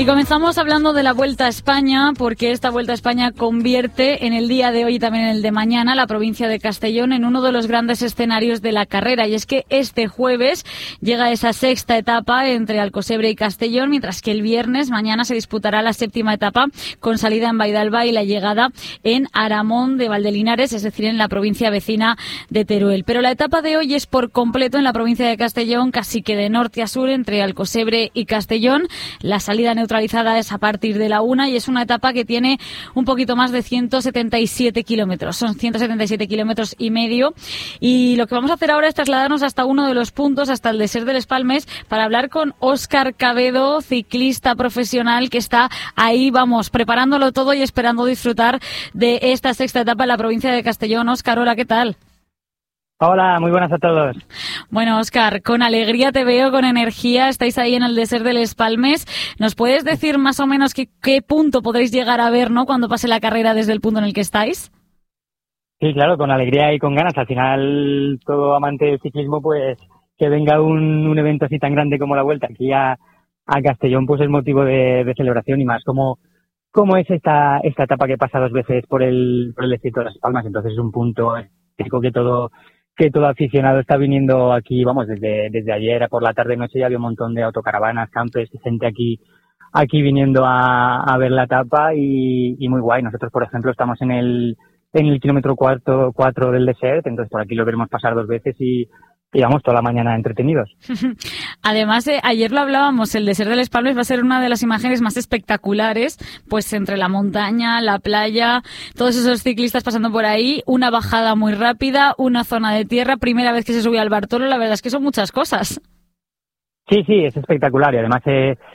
Y comenzamos hablando de la Vuelta a España, porque esta Vuelta a España convierte en el día de hoy y también en el de mañana la provincia de Castellón en uno de los grandes escenarios de la carrera. Y es que este jueves llega esa sexta etapa entre Alcosebre y Castellón, mientras que el viernes, mañana, se disputará la séptima etapa con salida en Baidalba y la llegada en Aramón de Valdelinares, es decir, en la provincia vecina de Teruel. Pero la etapa de hoy es por completo en la provincia de Castellón, casi que de norte a sur entre Alcosebre y Castellón. La salida neutralizada es a partir de la 1 y es una etapa que tiene un poquito más de 177 kilómetros. Son 177 kilómetros y medio. Y lo que vamos a hacer ahora es trasladarnos hasta uno de los puntos, hasta el Desert de les Palmes, para hablar con Óscar Cabedo, ciclista profesional que está ahí, vamos, preparándolo todo y esperando disfrutar de esta sexta etapa en la provincia de Castellón. Óscar, hola, ¿qué tal? Hola, muy buenas a todos. Bueno, Óscar, con alegría te veo, con energía, estáis ahí en el Desert de les Palmes. ¿Nos puedes decir más o menos qué punto podréis llegar a ver, ¿no?, cuando pase la carrera desde el punto en el que estáis? Sí, claro, con alegría y con ganas. Al final, todo amante del ciclismo, pues que venga un evento así tan grande como la Vuelta aquí a Castellón, pues es motivo de celebración, y más como es esta etapa que pasa dos veces por el distrito de Las Palmas. Entonces es un punto específico que todo aficionado está viniendo aquí, vamos, desde ayer por la tarde-noche ya había un montón de autocaravanas, campers y gente aquí viniendo a ver la etapa, y muy guay. Nosotros, por ejemplo, estamos en el kilómetro 4 del Desert, entonces por aquí lo veremos pasar dos veces y vamos toda la mañana entretenidos. Además, ayer lo hablábamos, el Desert de les Palmes va a ser una de las imágenes más espectaculares, pues entre la montaña, la playa, todos esos ciclistas pasando por ahí, una bajada muy rápida, una zona de tierra, primera vez que se sube al Bartolo, la verdad es que son muchas cosas. Sí, es espectacular, y además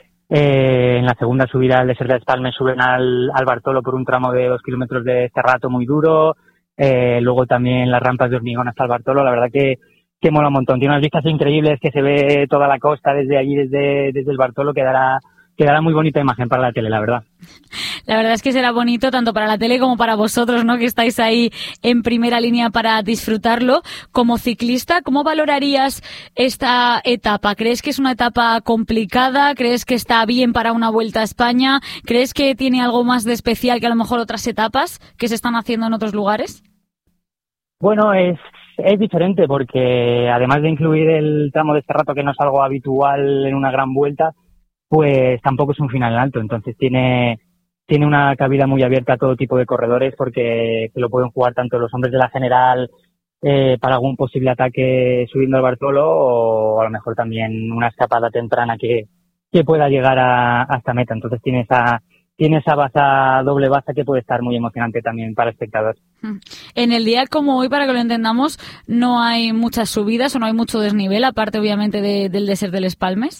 en la segunda subida al Desert de les Palmes suben al Bartolo por un tramo de 2 kilómetros de cerrato muy duro, luego también las rampas de hormigón hasta el Bartolo, la verdad que mola un montón. Tiene unas vistas increíbles, que se ve toda la costa desde allí, desde el Bartolo. Quedará muy bonita imagen para la tele, la verdad. La verdad es que será bonito tanto para la tele como para vosotros, ¿no?, que estáis ahí en primera línea para disfrutarlo. Como ciclista, ¿cómo valorarías esta etapa? ¿Crees que es una etapa complicada? ¿Crees que está bien para una Vuelta a España? ¿Crees que tiene algo más de especial que a lo mejor otras etapas que se están haciendo en otros lugares? Bueno, es diferente porque además de incluir el tramo de cerrato, que no es algo habitual en una gran vuelta, pues tampoco es un final en alto. Entonces tiene una cabida muy abierta a todo tipo de corredores, porque se lo pueden jugar tanto los hombres de la general para algún posible ataque subiendo al Bartolo, o a lo mejor también una escapada temprana que pueda llegar hasta meta. Entonces tiene esa baza, doble baza, que puede estar muy emocionante también para el espectador. En el día como hoy, para que lo entendamos, ¿no hay muchas subidas o no hay mucho desnivel, aparte obviamente del Desert de les Palmes?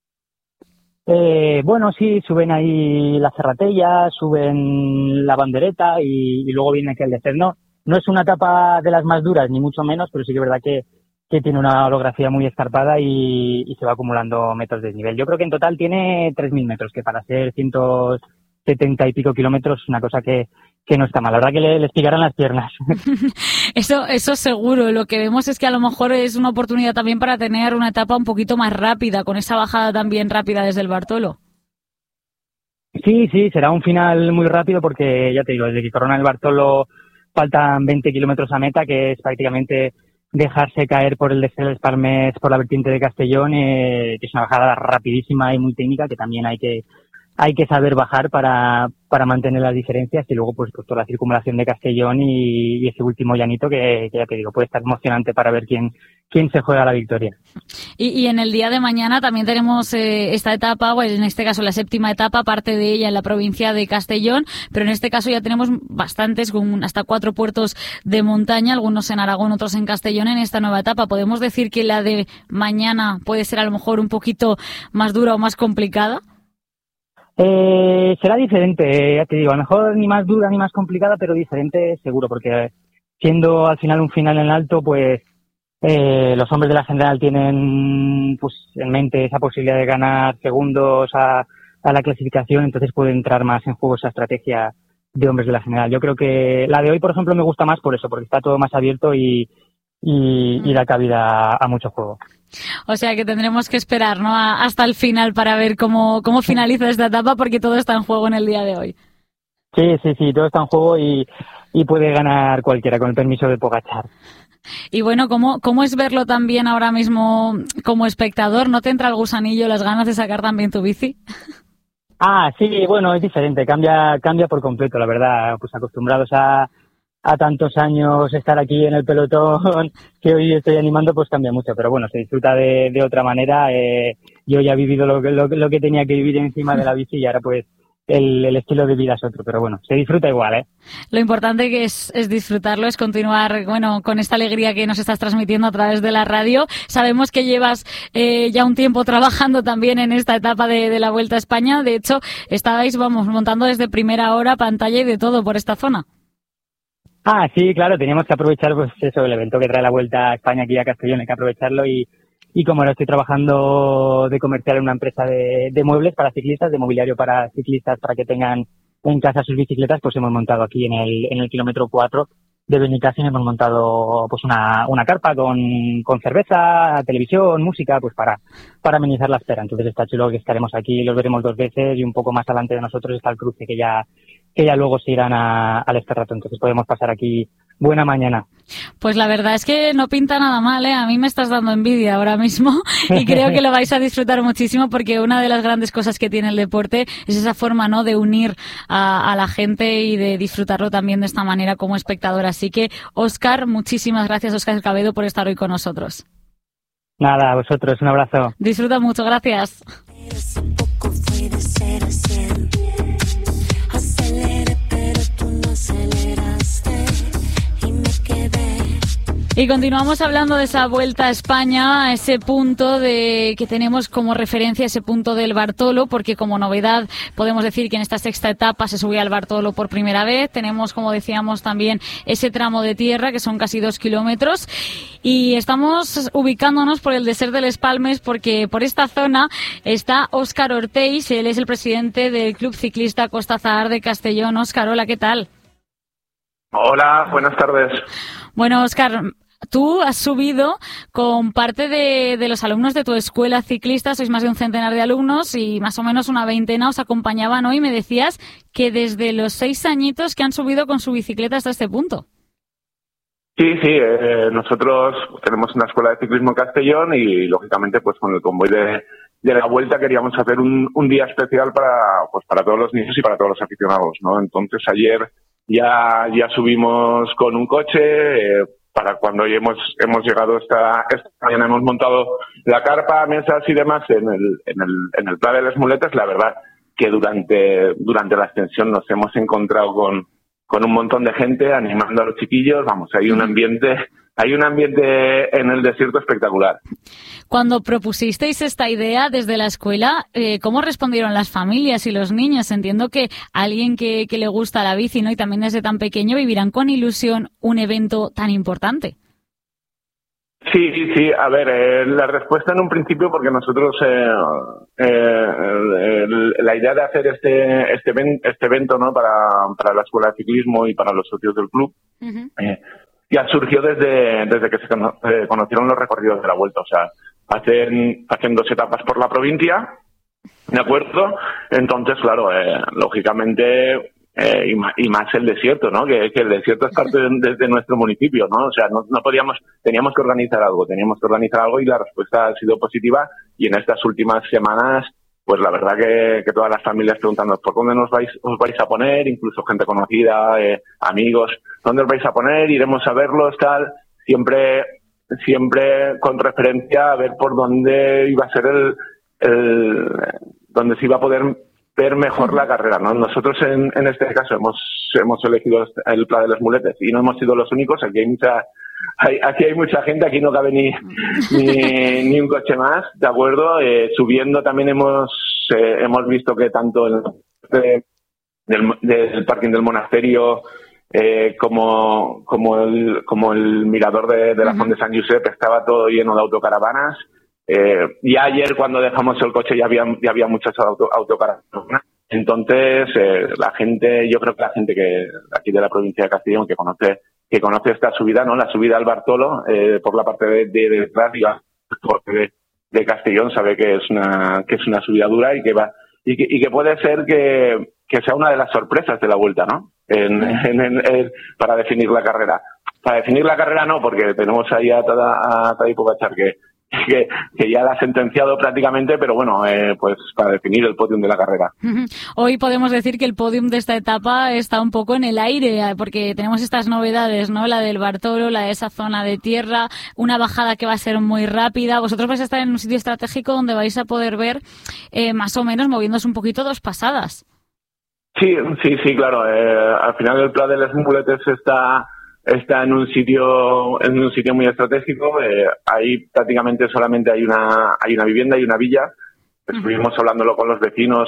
Bueno, sí, suben ahí la Serratella, suben la Bandereta y luego viene aquí el Desert. No es una etapa de las más duras, ni mucho menos, pero sí que es verdad que tiene una orografía muy escarpada y se va acumulando metros de desnivel. Yo creo que en total tiene 3.000 metros, que para ser 170 y pico kilómetros es una cosa que no está mal. La verdad que les picarán las piernas. Eso seguro. Lo que vemos es que a lo mejor es una oportunidad también para tener una etapa un poquito más rápida, con esa bajada también rápida desde el Bartolo. Sí, será un final muy rápido, porque ya te digo, desde que corona el Bartolo faltan 20 kilómetros a meta, que es prácticamente dejarse caer por el Desert de les Palmes por la vertiente de Castellón, que es una bajada rapidísima y muy técnica, que también hay que saber bajar para mantener las diferencias, y luego pues toda la circunvalación de Castellón y ese último llanito que ya te digo, puede estar emocionante para ver quién se juega la victoria. Y en el día de mañana también tenemos esta etapa, pues en este caso la séptima etapa, parte de ella en la provincia de Castellón, pero en este caso ya tenemos bastantes, con hasta 4 puertos de montaña, algunos en Aragón, otros en Castellón, en esta nueva etapa. ¿Podemos decir que la de mañana puede ser a lo mejor un poquito más dura o más complicada? Será diferente, ya te digo, a lo mejor ni más dura ni más complicada, pero diferente seguro, porque siendo al final un final en alto, pues los hombres de la general tienen pues en mente esa posibilidad de ganar segundos a la clasificación, entonces puede entrar más en juego esa estrategia de hombres de la general. Yo creo que la de hoy, por ejemplo, me gusta más por eso, porque está todo más abierto y y da cabida a mucho juego. O sea que tendremos que esperar, ¿no?, hasta el final para ver cómo finaliza esta etapa, porque todo está en juego en el día de hoy. Sí, todo está en juego y puede ganar cualquiera con el permiso de Pogačar. Y bueno, ¿cómo es verlo también ahora mismo como espectador? ¿No te entra el gusanillo, las ganas de sacar también tu bici? Sí, bueno, es diferente, cambia por completo, la verdad, pues acostumbrados a tantos años estar aquí en el pelotón que hoy estoy animando, pues cambia mucho, pero bueno, se disfruta de otra manera. Yo ya he vivido lo que tenía que vivir encima de la bici y ahora pues el estilo de vida es otro, pero bueno, se disfruta igual, Lo importante que es disfrutarlo, es continuar, bueno, con esta alegría que nos estás transmitiendo a través de la radio. Sabemos que llevas ya un tiempo trabajando también en esta etapa de la Vuelta a España. De hecho, estabais, montando desde primera hora pantalla y de todo por esta zona. Sí, claro, teníamos que aprovechar pues eso, el evento que trae la Vuelta a España aquí a Castellón, hay que aprovecharlo y como ahora estoy trabajando de comercial en una empresa de muebles para ciclistas, de mobiliario para ciclistas, para que tengan en casa sus bicicletas, pues hemos montado aquí en el kilómetro 4 de Benicàssim, hemos montado pues una carpa con cerveza, televisión, música, pues para amenizar la espera. Entonces está chulo que estaremos aquí, los veremos 2 veces y un poco más adelante de nosotros está el cruce que ya luego se irán al este rato. Entonces podemos pasar aquí buena mañana. Pues la verdad es que no pinta nada mal, A mí me estás dando envidia ahora mismo y creo que lo vais a disfrutar muchísimo, porque una de las grandes cosas que tiene el deporte es esa forma, ¿no?, de unir a la gente y de disfrutarlo también de esta manera como espectador. Así que, Óscar, muchísimas gracias, Óscar Escabedo, por estar hoy con nosotros. Nada, a vosotros, un abrazo. Disfruta mucho, gracias. Y continuamos hablando de esa Vuelta a España, a ese punto que tenemos como referencia, ese punto del Bartolo, porque como novedad podemos decir que en esta sexta etapa se subía al Bartolo por primera vez. Tenemos, como decíamos, también ese tramo de tierra, que son casi 2 kilómetros. Y estamos ubicándonos por el Desert de Les Palmes, porque por esta zona está Óscar Orteix. Él es el presidente del Club Ciclista Costa Azahar de Castellón. Óscar, hola, ¿qué tal? Hola, buenas tardes. Bueno, Óscar, tú has subido con parte de los alumnos de tu escuela ciclista, sois más de un centenar de alumnos y más o menos una veintena os acompañaban hoy. Me decías que desde los 6 añitos que han subido con su bicicleta hasta este punto. Sí, nosotros tenemos una escuela de ciclismo en Castellón y lógicamente pues con el convoy de la Vuelta queríamos hacer un día especial para todos los niños y para todos los aficionados, ¿no? Entonces ayer ya subimos con un coche. Para cuando hoy hemos llegado esta mañana hemos montado la carpa, mesas y demás en el Pla de les Muletes. La verdad que durante la extensión nos hemos encontrado con un montón de gente animando a los chiquillos. Vamos, hay un ambiente en el desierto espectacular. Cuando propusisteis esta idea desde la escuela, ¿cómo respondieron las familias y los niños? Entiendo que alguien que le gusta la bici, ¿no?, y también desde tan pequeño, vivirán con ilusión un evento tan importante. Sí. A ver, la respuesta en un principio, porque nosotros la idea de hacer este evento, ¿no?, para la escuela de ciclismo y para los socios del club, ya surgió desde que se conocieron los recorridos de la Vuelta. O sea, hacen 2 etapas por la provincia, ¿de acuerdo? Entonces, claro, lógicamente, y más el desierto, ¿no? Que el desierto es parte de nuestro municipio, ¿no? O sea, no podíamos, teníamos que organizar algo y la respuesta ha sido positiva. Y en estas últimas semanas, pues la verdad que todas las familias preguntando por dónde os vais a poner, incluso gente conocida, amigos, ¿dónde os vais a poner? Iremos a verlos, tal. Siempre con referencia a ver por dónde iba a ser donde se iba a poder ver mejor la carrera, ¿no? Nosotros en este caso hemos elegido el Pla de les Muletes y no hemos sido los únicos. Aquí hay mucha gente, aquí no cabe ni un coche más, ¿de acuerdo? Subiendo también hemos visto que tanto del parking del monasterio como el mirador de la Font de Sant Josep estaba todo lleno de autocaravanas. Ya ayer cuando dejamos el coche ya había muchas autocaravanas. Entonces yo creo que la gente que aquí de la provincia de Castellón que conoce conoce esta subida, ¿no? La subida al Bartolo, por la parte de detrás, de Castellón, sabe que es una subida dura y que puede ser que sea una de las sorpresas de la Vuelta, ¿no? Para definir la carrera. Para definir la carrera no, porque tenemos ahí a Tadej Pogačar que ya la ha sentenciado prácticamente, pero bueno, pues para definir el podium de la carrera. Hoy podemos decir que el podium de esta etapa está un poco en el aire, porque tenemos estas novedades, ¿no? La del Bartolo, la de esa zona de tierra, una bajada que va a ser muy rápida. Vosotros vais a estar en un sitio estratégico donde vais a poder ver más o menos moviéndose un poquito 2 pasadas. Sí, claro. Al final el Pla de les Muletes está en un sitio muy estratégico. Ahí prácticamente solamente hay una vivienda y una villa. Estuvimos hablándolo con los vecinos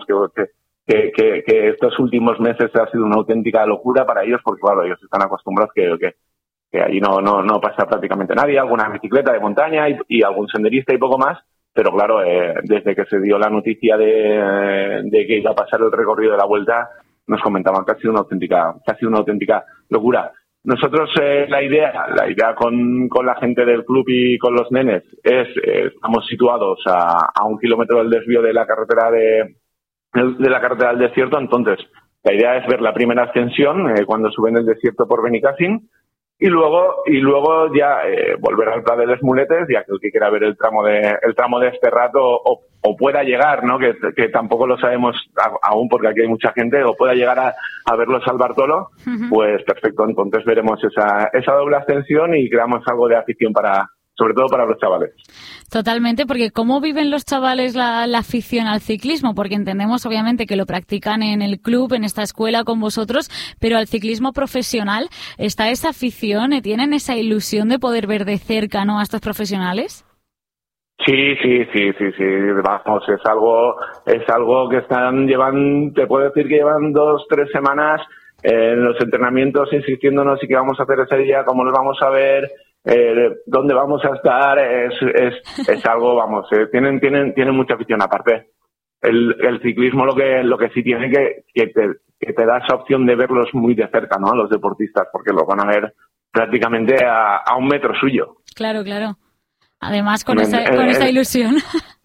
que estos últimos meses ha sido una auténtica locura para ellos, porque claro, ellos están acostumbrados que allí no pasa prácticamente nadie, alguna bicicleta de montaña y algún senderista y poco más. Pero claro, desde que se dio la noticia de que iba a pasar el recorrido de la Vuelta, nos comentaban que ha sido una auténtica locura. Nosotros la idea con la gente del club y con los nenes estamos situados a 1 kilómetro del desvío de la carretera de la carretera del desierto. Entonces la idea es ver la primera ascensión cuando suben el desierto por Benicàssim y luego ya volver al Pla de les Muletes, ya que el que quiera ver el tramo de Esterrat o pueda llegar, ¿no? Que tampoco lo sabemos aún porque aquí hay mucha gente, o pueda llegar a verlos al Bartolo, pues perfecto. Entonces veremos esa doble ascensión y creamos algo de afición sobre todo para los chavales. Totalmente, porque ¿cómo viven los chavales la afición al ciclismo? Porque entendemos obviamente que lo practican en el club, en esta escuela con vosotros, pero al ciclismo profesional, ¿está esa afición? ¿Tienen esa ilusión de poder ver de cerca, ¿no?, a estos profesionales? Sí. Vamos, es algo que te puedo decir que llevan 2-3 semanas en los entrenamientos insistiéndonos y qué vamos a hacer ese día, cómo nos vamos a ver, dónde vamos a estar. Es algo, vamos, tienen mucha afición. Aparte, el ciclismo lo que sí tiene que te da esa opción de verlos muy de cerca, ¿no?, a los deportistas, porque los van a ver prácticamente a 1 metro suyo. Claro. Además, con esa ilusión.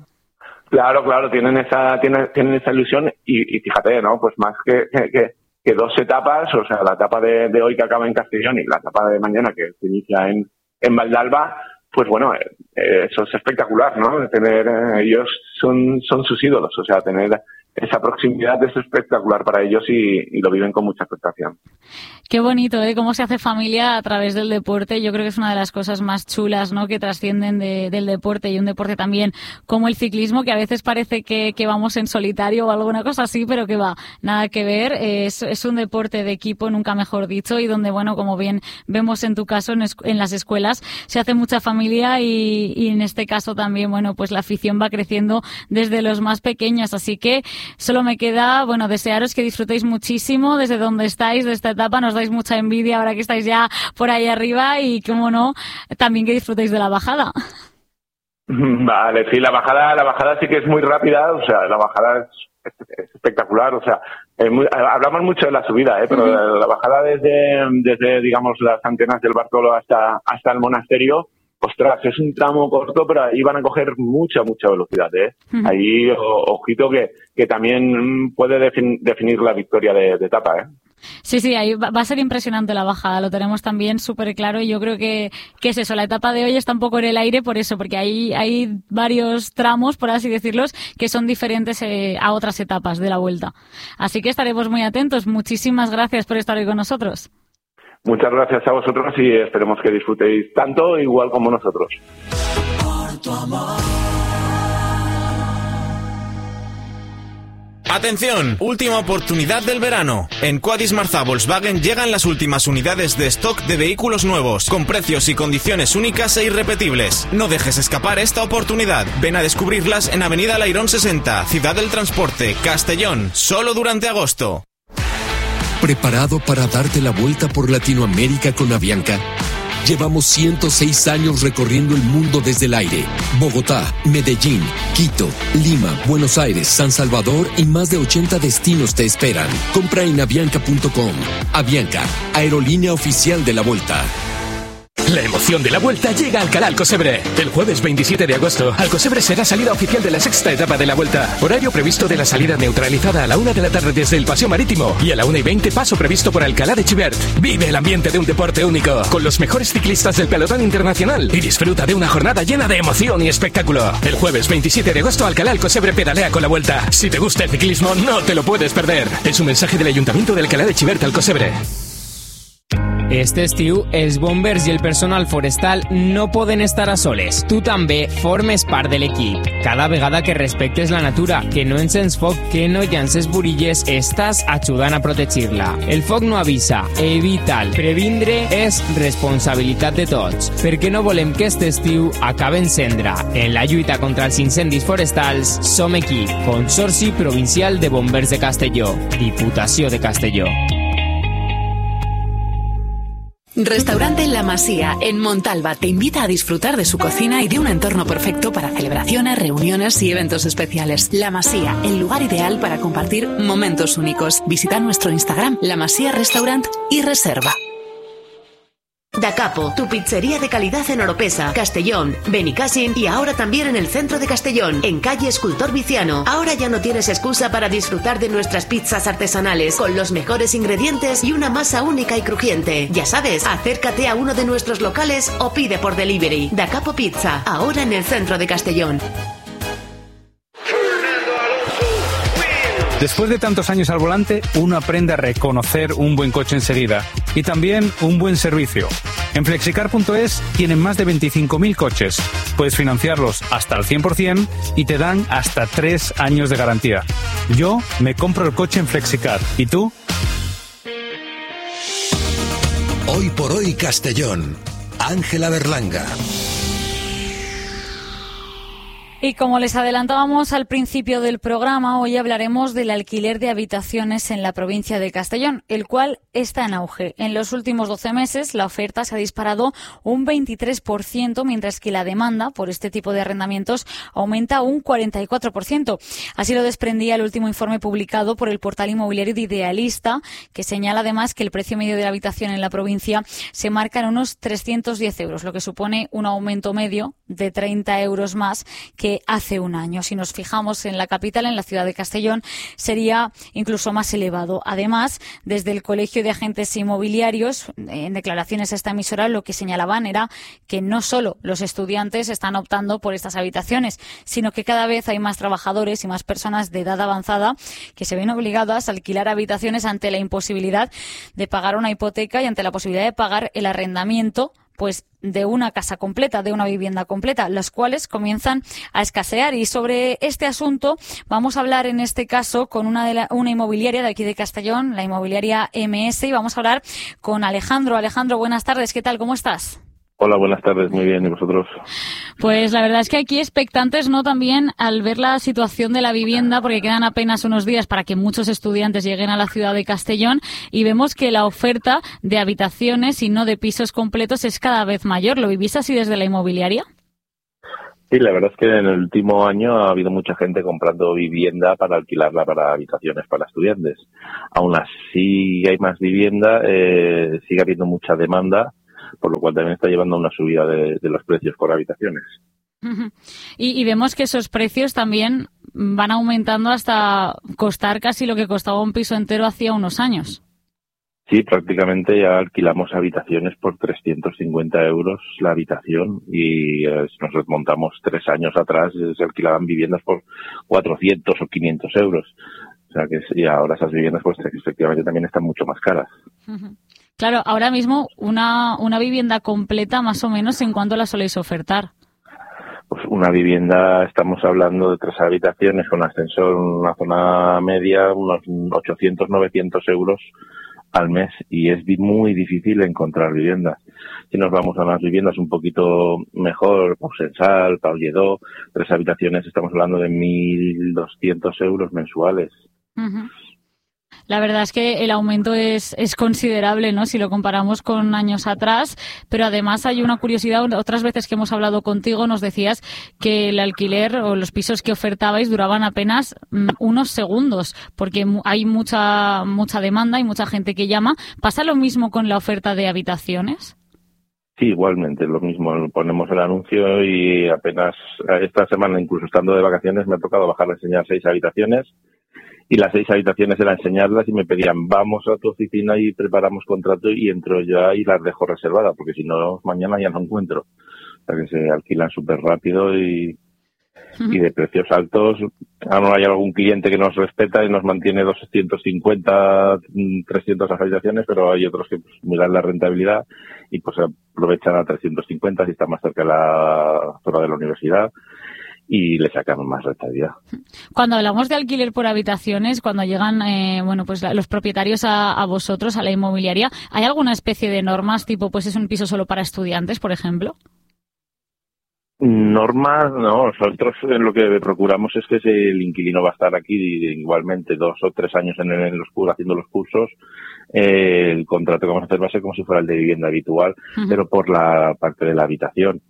Claro, tienen esa ilusión y fíjate, ¿no? Pues más que 2 etapas, o sea, la etapa de hoy que acaba en Castellón y la etapa de mañana que se inicia en Valdalba, pues bueno, eso es espectacular, ¿no? Ellos son sus ídolos, o sea, tener esa proximidad es espectacular para ellos y lo viven con mucha expectación. Qué bonito, ¿eh? Cómo se hace familia a través del deporte. Yo creo que es una de las cosas más chulas, ¿no?, que trascienden del deporte, y un deporte también como el ciclismo, que a veces parece que vamos en solitario o alguna cosa así, pero que va, nada que ver. Es un deporte de equipo, nunca mejor dicho, y donde, bueno, como bien vemos en tu caso en las escuelas, se hace mucha familia y en este caso también, bueno, pues la afición va creciendo desde los más pequeños. Así que solo me queda, bueno, desearos que disfrutéis muchísimo desde donde estáis de esta etapa. Nos dais mucha envidia ahora que estáis ya por ahí arriba y, cómo no, también que disfrutéis de la bajada. Vale, sí, la bajada sí que es muy rápida, o sea, la bajada es espectacular, o sea, hablamos mucho de la subida, pero la bajada desde digamos las antenas del Bartolo hasta el monasterio, ostras, es un tramo corto, pero ahí van a coger mucha velocidad, Ahí, ojito que también puede definir la victoria de etapa, Sí, ahí va a ser impresionante la bajada, lo tenemos también súper claro, y yo creo que es eso, la etapa de hoy está un poco en el aire por eso, porque hay varios tramos, por así decirlos, que son diferentes a otras etapas de la Vuelta. Así que estaremos muy atentos. Muchísimas gracias por estar hoy con nosotros. Muchas gracias a vosotros y esperemos que disfrutéis tanto igual como nosotros. Por tu amor. Atención, última oportunidad del verano. En Quadis Marza Volkswagen llegan las últimas unidades de stock de vehículos nuevos, con precios y condiciones únicas e irrepetibles. No dejes escapar esta oportunidad. Ven a descubrirlas en Avenida Lairón 60, Ciudad del Transporte, Castellón, solo durante agosto. ¿Preparado para darte la vuelta por Latinoamérica con Avianca? Llevamos 106 años recorriendo el mundo desde el aire. Bogotá, Medellín, Quito, Lima, Buenos Aires, San Salvador y más de 80 destinos te esperan. Compra en avianca.com. Avianca, aerolínea oficial de la Vuelta. La emoción de la Vuelta llega a Alcalá Alcocebre. El jueves 27 de agosto, Alcocebre será salida oficial de la sexta etapa de la Vuelta. Horario previsto de la salida neutralizada a la 1 de la tarde desde el Paseo Marítimo y a la 1:20 paso previsto por Alcalá de Xivert. Vive el ambiente de un deporte único con los mejores ciclistas del pelotón internacional y disfruta de una jornada llena de emoción y espectáculo. El jueves 27 de agosto, Alcalá Alcocebre pedalea con la Vuelta. Si te gusta el ciclismo, no te lo puedes perder. Es un mensaje del Ayuntamiento de Alcalá de Xivert, Alcocebre. Este estiu, els bombers i el personal forestal no poden estar a soles. Tu també formes part de l'equip. Cada vegada que respectes la natura, que no encens foc, que no llances burilles, estàs ajudant a protegir-la. El foc no avisa, evita'l. Previndre és responsabilitat de tots, perquè no volem que este estiu acabe en cendra. En la lluita contra els incendis forestals, som equip. Consorci Provincial de Bombers de Castelló. Diputació de Castelló. Restaurante La Masía, en Montalva, te invita a disfrutar de su cocina y de un entorno perfecto para celebraciones, reuniones y eventos especiales. La Masía, el lugar ideal para compartir momentos únicos. Visita nuestro Instagram, La Masía Restaurant, y reserva. Da Capo, tu pizzería de calidad en Oropesa, Castellón, Benicàssim y ahora también en el centro de Castellón, en calle Escultor Viciano. Ahora ya no tienes excusa para disfrutar de nuestras pizzas artesanales, con los mejores ingredientes y una masa única y crujiente. Ya sabes, acércate a uno de nuestros locales o pide por delivery. Da Capo Pizza, ahora en el centro de Castellón. Después de tantos años al volante, uno aprende a reconocer un buen coche enseguida y también un buen servicio. En Flexicar.es tienen más de 25.000 coches. Puedes financiarlos hasta el 100% y te dan hasta 3 años de garantía. Yo me compro el coche en Flexicar. ¿Y tú? Hoy por hoy Castellón. Ángela Berlanga. Y como les adelantábamos al principio del programa, hoy hablaremos del alquiler de habitaciones en la provincia de Castellón, el cual está en auge. En los últimos 12 meses, la oferta se ha disparado un 23%, mientras que la demanda por este tipo de arrendamientos aumenta un 44%. Así lo desprendía el último informe publicado por el portal inmobiliario de Idealista, que señala además que el precio medio de la habitación en la provincia se marca en unos 310 euros, lo que supone un aumento medio de 30 euros más que hace un año. Si nos fijamos en la capital, en la ciudad de Castellón, sería incluso más elevado. Además, desde el Colegio de Agentes Inmobiliarios, en declaraciones a esta emisora, lo que señalaban era que no solo los estudiantes están optando por estas habitaciones, sino que cada vez hay más trabajadores y más personas de edad avanzada que se ven obligadas a alquilar habitaciones ante la imposibilidad de pagar una hipoteca y ante la posibilidad de pagar el arrendamiento pues de una casa completa, de una vivienda completa, las cuales comienzan a escasear. Y sobre este asunto vamos a hablar en este caso con una inmobiliaria de aquí de Castellón, la inmobiliaria MS, y vamos a hablar con Alejandro. Alejandro, buenas tardes, ¿qué tal? ¿Cómo estás? Hola, buenas tardes, muy bien, ¿y vosotros? Pues la verdad es que aquí expectantes, ¿no?, también al ver la situación de la vivienda, porque quedan apenas unos días para que muchos estudiantes lleguen a la ciudad de Castellón, y vemos que la oferta de habitaciones y no de pisos completos es cada vez mayor. ¿Lo vivís así desde la inmobiliaria? Sí, la verdad es que en el último año ha habido mucha gente comprando vivienda para alquilarla para habitaciones para estudiantes. Aún así hay más vivienda, sigue habiendo mucha demanda, por lo cual también está llevando a una subida de los precios por habitaciones. Y vemos que esos precios también van aumentando hasta costar casi lo que costaba un piso entero hacía unos años. Sí, prácticamente ya alquilamos habitaciones por 350 euros la habitación y si nos remontamos 3 años atrás se alquilaban viviendas por 400 o 500 euros. O sea que y ahora esas viviendas pues efectivamente también están mucho más caras. Claro, ahora mismo una vivienda completa más o menos, ¿en cuánto la soléis ofertar? Pues una vivienda, estamos hablando de 3 habitaciones con ascensor en una zona media, unos 800, 900 euros al mes, y es muy difícil encontrar viviendas. Si nos vamos a unas viviendas un poquito mejor, Pausensal, Pau Lledó, 3 habitaciones, estamos hablando de 1.200 euros mensuales. La verdad es que el aumento es considerable, ¿no? Si lo comparamos con años atrás, pero además hay una curiosidad. Otras veces que hemos hablado contigo nos decías que el alquiler o los pisos que ofertabais duraban apenas unos segundos, porque hay mucha demanda y mucha gente que llama. ¿Pasa lo mismo con la oferta de habitaciones? Sí, igualmente, lo mismo. Ponemos el anuncio y apenas esta semana, incluso estando de vacaciones, me ha tocado bajar a enseñar 6 habitaciones. Y las 6 habitaciones era enseñarlas y me pedían, vamos a tu oficina y preparamos contrato, y entro ya y las dejo reservadas, porque si no, mañana ya no encuentro. O sea que se alquilan súper rápido y de precios altos. Ahora hay algún cliente que nos respeta y nos mantiene 250, 300 las habitaciones, pero hay otros que pues, miran la rentabilidad y pues aprovechan a 350 si está más cerca de la zona de la universidad, y le sacan más rentabilidad. Cuando hablamos de alquiler por habitaciones, cuando llegan los propietarios a vosotros, a la inmobiliaria, ¿hay alguna especie de normas tipo, pues es un piso solo para estudiantes, por ejemplo? Normas, no. Nosotros lo que procuramos es que el inquilino va a estar aquí igualmente 2 o 3 años haciendo los cursos. El contrato que vamos a hacer va a ser como si fuera el de vivienda habitual, pero por la parte de la habitación.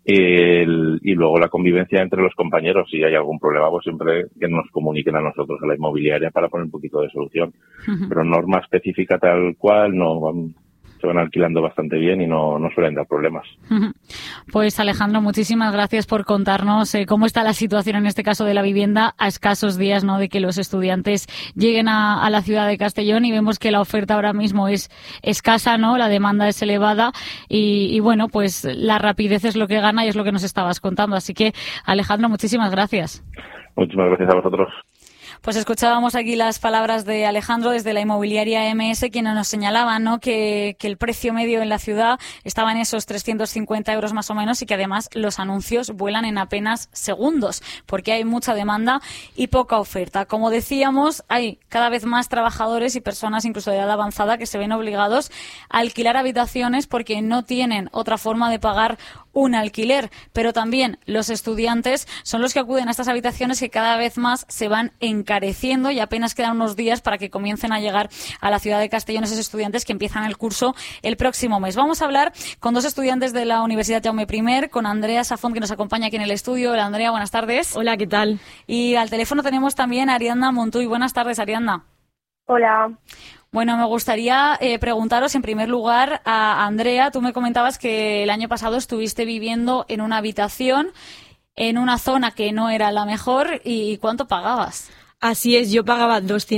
Y luego la convivencia entre los compañeros. Si hay algún problema, pues siempre que nos comuniquen a nosotros, a la inmobiliaria, para poner un poquito de solución. Pero norma específica tal cual no. Se van alquilando bastante bien y no suelen dar problemas. Pues Alejandro, muchísimas gracias por contarnos cómo está la situación en este caso de la vivienda a escasos días, ¿no?, de que los estudiantes lleguen a la ciudad de Castellón, y vemos que la oferta ahora mismo es escasa, ¿no? La demanda es elevada y bueno, pues la rapidez es lo que gana y es lo que nos estabas contando. Así que, Alejandro, muchísimas gracias. Muchísimas gracias a vosotros. Pues escuchábamos aquí las palabras de Alejandro desde la inmobiliaria MS, quien nos señalaba, ¿no?, que el precio medio en la ciudad estaba en esos 350 euros más o menos, y que además los anuncios vuelan en apenas segundos, porque hay mucha demanda y poca oferta. Como decíamos, hay cada vez más trabajadores y personas incluso de edad avanzada que se ven obligados a alquilar habitaciones porque no tienen otra forma de pagar un alquiler, pero también los estudiantes son los que acuden a estas habitaciones, que cada vez más se van encareciendo, y apenas quedan unos días para que comiencen a llegar a la ciudad de Castellón esos estudiantes que empiezan el curso el próximo mes. Vamos a hablar con 2 estudiantes de la Universidad Jaume I, con Andrea Safón, que nos acompaña aquí en el estudio. Hola, Andrea, buenas tardes. Hola, ¿qué tal? Y al teléfono tenemos también a Ariadna Montuy. Buenas tardes, Ariadna. Hola. Bueno, me gustaría preguntaros en primer lugar a Andrea. Tú me comentabas que el año pasado estuviste viviendo en una habitación en una zona que no era la mejor. ¿Y cuánto pagabas? Así es, yo pagaba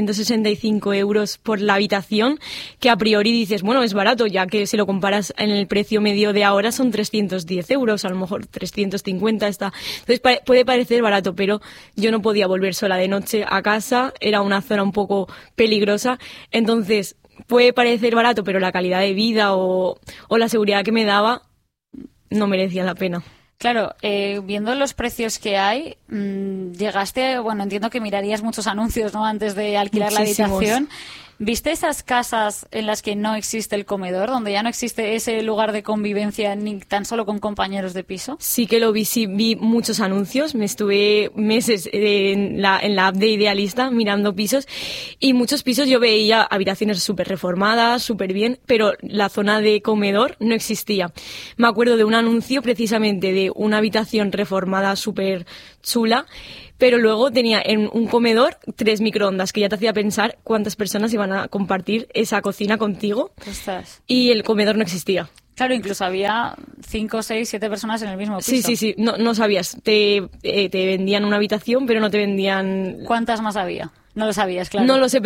265 euros por la habitación, que a priori dices, bueno, es barato, ya que si lo comparas en el precio medio de ahora son 310 euros, a lo mejor 350 está. Entonces puede parecer barato, pero yo no podía volver sola de noche a casa, era una zona un poco peligrosa, entonces puede parecer barato, pero la calidad de vida o la seguridad que me daba no merecía la pena. Claro, viendo los precios que hay, llegaste, bueno, entiendo que mirarías muchos anuncios, ¿no?, antes de alquilar Muchísimos. la habitación. ¿Viste esas casas en las que no existe el comedor, donde ya no existe ese lugar de convivencia ni tan solo con compañeros de piso? Sí que lo vi, sí, vi muchos anuncios, me estuve meses en la app de Idealista mirando pisos, y muchos pisos yo veía habitaciones súper reformadas, súper bien, pero la zona de comedor no existía. Me acuerdo de un anuncio precisamente de una habitación reformada súper chula, pero luego tenía en un comedor 3 microondas, que ya te hacía pensar cuántas personas iban a compartir esa cocina contigo. Ostras. Y el comedor no existía. Claro, incluso había 5, 6, 7 personas en el mismo piso. Sí, no sabías. Te vendían una habitación, pero no te vendían... ¿Cuántas más había? No lo sabías, claro. No lo sé,